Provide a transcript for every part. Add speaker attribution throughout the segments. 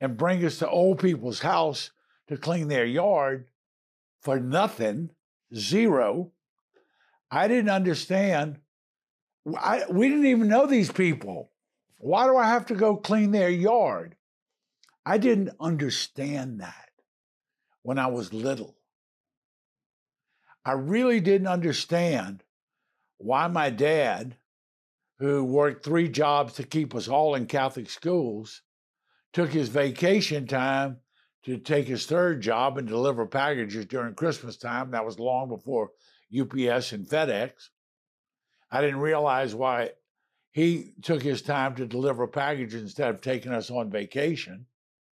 Speaker 1: and bring us to old people's house to clean their yard for nothing, zero. I didn't understand. We didn't even know these people. Why do I have to go clean their yard? I didn't understand that when I was little. I really didn't understand why my dad, who worked 3 jobs to keep us all in Catholic schools, took his vacation time to take his 3rd job and deliver packages during Christmas time. That was long before UPS and FedEx. I didn't realize why he took his time to deliver packages instead of taking us on vacation.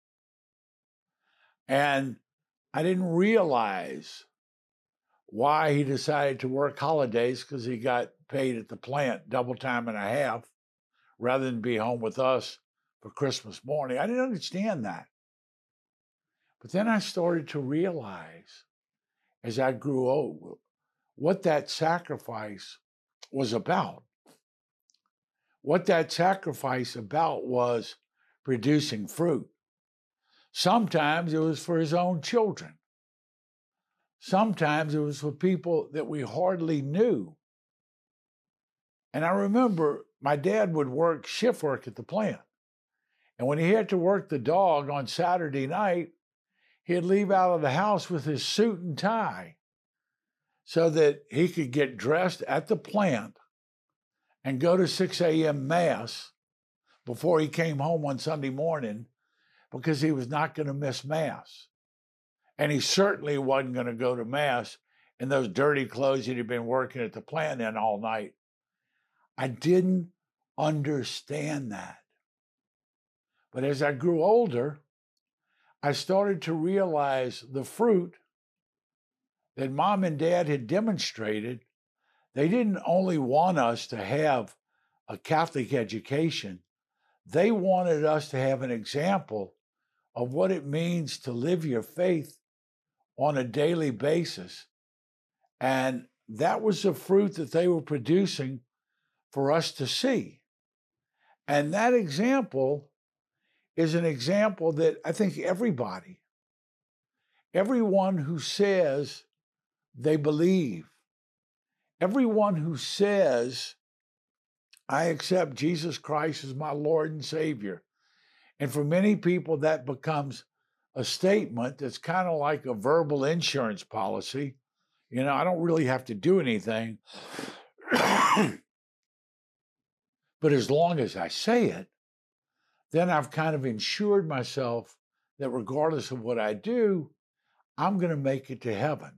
Speaker 1: And I didn't realize why he decided to work holidays, because he got paid at the plant double time and a half rather than be home with us for Christmas morning. I didn't understand that. But then I started to realize as I grew old what that sacrifice was about. What that sacrifice about was producing fruit. Sometimes it was for his own children. Sometimes it was for people that we hardly knew. And I remember my dad would work shift work at the plant. And when he had to work the dog on Saturday night, he'd leave out of the house with his suit and tie so that he could get dressed at the plant and go to 6 a.m. Mass before he came home on Sunday morning, because he was not going to miss Mass. And he certainly wasn't going to go to Mass in those dirty clothes that he'd been working at the plant in all night. I didn't understand that. But as I grew older, I started to realize the fruit that Mom and Dad had demonstrated. They didn't only want us to have a Catholic education, they wanted us to have an example of what it means to live your faith on a daily basis. And that was the fruit that they were producing for us to see. And that example is an example that I think everyone who says they believe, everyone who says, I accept Jesus Christ as my Lord and Savior. And for many people, that becomes a statement that's kind of like a verbal insurance policy. You know, I don't really have to do anything. But as long as I say it, then I've kind of insured myself that regardless of what I do, I'm going to make it to heaven.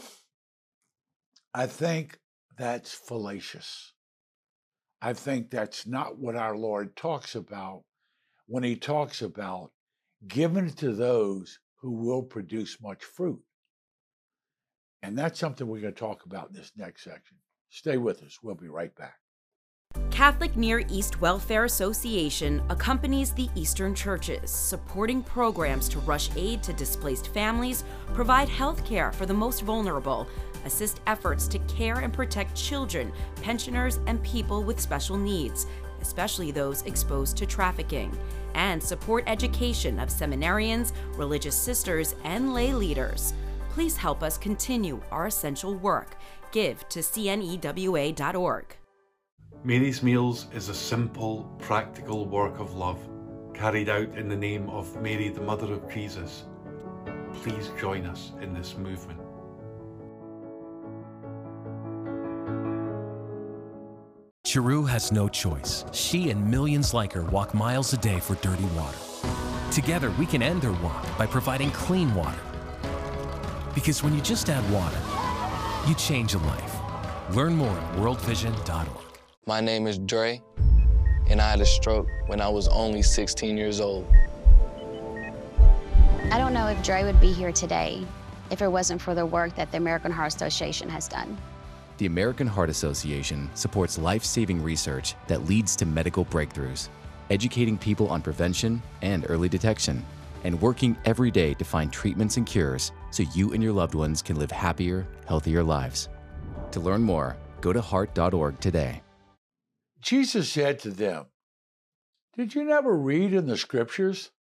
Speaker 1: I think that's fallacious. I think that's not what our Lord talks about when he talks about giving it to those who will produce much fruit. And that's something we're going to talk about in this next section. Stay with us. We'll be right back.
Speaker 2: Catholic Near East Welfare Association accompanies the Eastern churches, supporting programs to rush aid to displaced families, provide health care for the most vulnerable, assist efforts to care and protect children, pensioners, and people with special needs, especially those exposed to trafficking, and support education of seminarians, religious sisters, and lay leaders. Please help us continue our essential work. Give to cnewa.org.
Speaker 3: Mary's Meals is a simple, practical work of love carried out in the name of Mary, the Mother of Jesus. Please join us in this movement.
Speaker 4: Chiru has no choice. She and millions like her walk miles a day for dirty water. Together, we can end their walk by providing clean water. Because when you just add water, you change a life. Learn more at worldvision.org.
Speaker 5: My name is Dre, and I had a stroke when I was only 16 years old.
Speaker 6: I don't know if Dre would be here today if it wasn't for the work that the American Heart Association has done.
Speaker 7: The American Heart Association supports life-saving research that leads to medical breakthroughs, educating people on prevention and early detection, and working every day to find treatments and cures so you and your loved ones can live happier, healthier lives. To learn more, go to heart.org today.
Speaker 1: Jesus said to them, "Did you never read in the scriptures